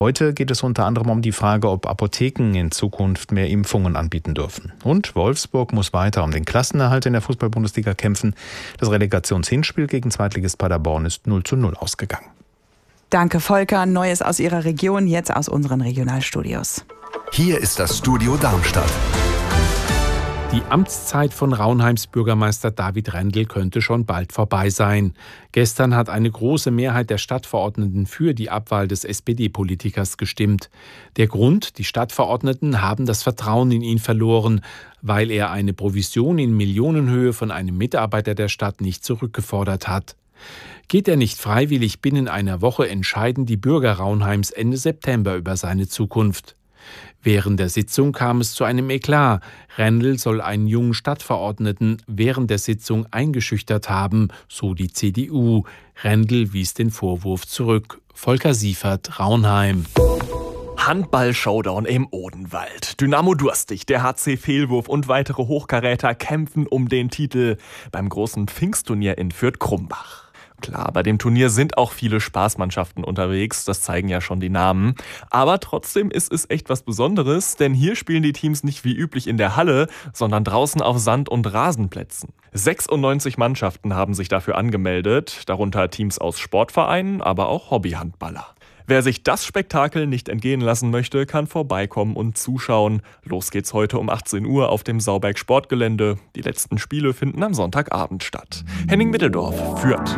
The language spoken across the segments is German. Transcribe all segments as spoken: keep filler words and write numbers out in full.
Heute geht es unter anderem um die Frage, ob Apotheken in Zukunft mehr Impfungen anbieten dürfen. Und Wolfsburg muss weiter um den Klassenerhalt in der Fußball-Bundesliga kämpfen. Das Relegationshinspiel gegen Zweitligist Paderborn ist null zu null ausgegangen. Danke, Volker. Neues aus Ihrer Region, jetzt aus unseren Regionalstudios. Hier ist das Studio Darmstadt. Die Amtszeit von Raunheims Bürgermeister David Rendel könnte schon bald vorbei sein. Gestern hat eine große Mehrheit der Stadtverordneten für die Abwahl des S P D-Politikers gestimmt. Der Grund: Die Stadtverordneten haben das Vertrauen in ihn verloren, weil er eine Provision in Millionenhöhe von einem Mitarbeiter der Stadt nicht zurückgefordert hat. Geht er nicht freiwillig binnen einer Woche, entscheiden die Bürger Raunheims Ende September über seine Zukunft. Während der Sitzung kam es zu einem Eklat. Rendel soll einen jungen Stadtverordneten während der Sitzung eingeschüchtert haben, so die C D U. Rendel wies den Vorwurf zurück. Volker Siefert, Raunheim. Handball-Showdown im Odenwald. Dynamo Durstig, der H C Fehlwurf und weitere Hochkaräter kämpfen um den Titel beim großen Pfingstturnier in Fürth-Krumbach. Klar, bei dem Turnier sind auch viele Spaßmannschaften unterwegs, das zeigen ja schon die Namen. Aber trotzdem ist es echt was Besonderes, denn hier spielen die Teams nicht wie üblich in der Halle, sondern draußen auf Sand- und Rasenplätzen. sechsundneunzig Mannschaften haben sich dafür angemeldet, darunter Teams aus Sportvereinen, aber auch Hobbyhandballer. Wer sich das Spektakel nicht entgehen lassen möchte, kann vorbeikommen und zuschauen. Los geht's heute um achtzehn Uhr auf dem Sauberg Sportgelände. Die letzten Spiele finden am Sonntagabend statt. Henning Mitteldorf führt.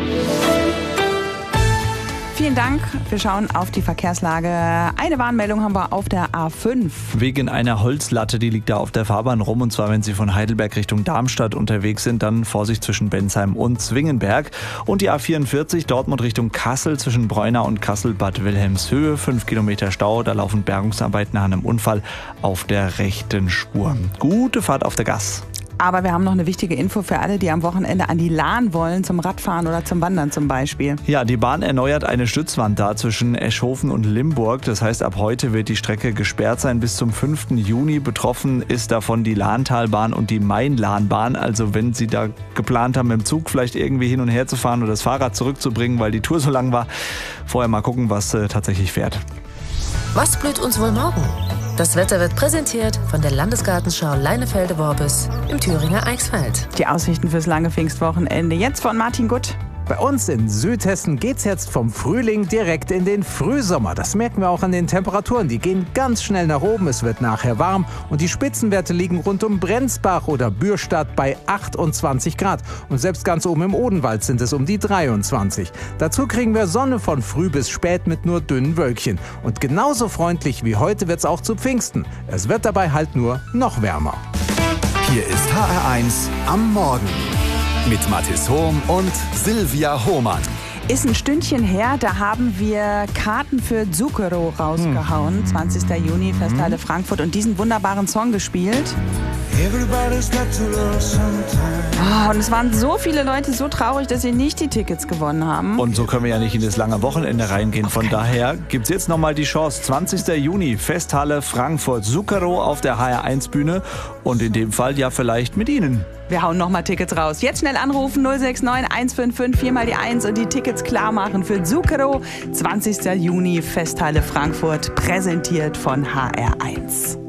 Vielen Dank. Wir schauen auf die Verkehrslage. Eine Warnmeldung haben wir auf der A fünf. Wegen einer Holzlatte, die liegt da auf der Fahrbahn rum. Und zwar, wenn Sie von Heidelberg Richtung Darmstadt unterwegs sind, dann Vorsicht zwischen Bensheim und Zwingenberg. Und die A vierundvierzig, Dortmund Richtung Kassel, zwischen Breuna und Kassel-Bad Wilhelmshöhe. Fünf Kilometer Stau, da laufen Bergungsarbeiten nach einem Unfall auf der rechten Spur. Gute Fahrt auf der Gass. Aber wir haben noch eine wichtige Info für alle, die am Wochenende an die Lahn wollen, zum Radfahren oder zum Wandern zum Beispiel. Ja, die Bahn erneuert eine Stützwand da zwischen Eschhofen und Limburg. Das heißt, ab heute wird die Strecke gesperrt sein bis zum fünften Juni. Betroffen ist davon die Lahntalbahn und die Main-Lahnbahn. Also wenn Sie da geplant haben, mit dem Zug vielleicht irgendwie hin und her zu fahren oder das Fahrrad zurückzubringen, weil die Tour so lang war, vorher mal gucken, was äh, tatsächlich fährt. Was blüht uns wohl morgen? Das Wetter wird präsentiert von der Landesgartenschau Leinefelde-Worbis im Thüringer Eichsfeld. Die Aussichten fürs lange Pfingstwochenende jetzt von Martin Gutt. Bei uns in Südhessen geht's jetzt vom Frühling direkt in den Frühsommer. Das merken wir auch an den Temperaturen. Die gehen ganz schnell nach oben. Es wird nachher warm und die Spitzenwerte liegen rund um Brenzbach oder Bürstadt bei achtundzwanzig Grad. Und selbst ganz oben im Odenwald sind es um die dreiundzwanzig. Dazu kriegen wir Sonne von früh bis spät mit nur dünnen Wölkchen. Und genauso freundlich wie heute wird's auch zu Pfingsten. Es wird dabei halt nur noch wärmer. Hier ist H R eins am Morgen mit Mathis Hohm und Silvia Hohmann. Ist ein Stündchen her, da haben wir Karten für Zucchero rausgehauen. Hm. zwanzigsten Juni, Festhalle hm. Frankfurt, und diesen wunderbaren Song gespielt. Oh, und es waren so viele Leute so traurig, dass sie nicht die Tickets gewonnen haben. Und so können wir ja nicht in das lange Wochenende reingehen. Von daher gibt es jetzt nochmal die Chance. zwanzigsten Juni, Festhalle Frankfurt, Zucchero auf der H R eins Bühne. Und in dem Fall ja vielleicht mit Ihnen. Wir hauen nochmal Tickets raus. Jetzt schnell anrufen, null sechs neun eins fünf fünf vier mal die eins und die Tickets klar machen für Zucchero. zwanzigsten Juni, Festhalle Frankfurt, präsentiert von H R eins.